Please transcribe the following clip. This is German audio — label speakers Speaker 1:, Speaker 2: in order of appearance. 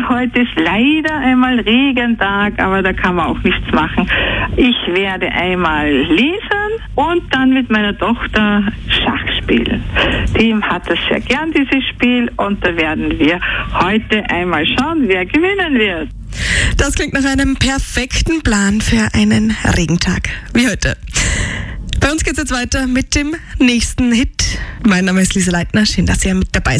Speaker 1: heute ist leider einmal Regentag, aber da kann man auch nichts machen. Ich werde einmal lesen und dann mit meiner Tochter Schach spielen. Die hat das sehr gern, dieses Spiel, und da werden wir heute einmal schauen, wer gewinnen wird.
Speaker 2: Das klingt nach einem perfekten Plan für einen Regentag wie heute. Bei uns geht es jetzt weiter mit dem nächsten Hit. Mein Name ist Lisa Leitner. Schön, dass ihr mit dabei seid.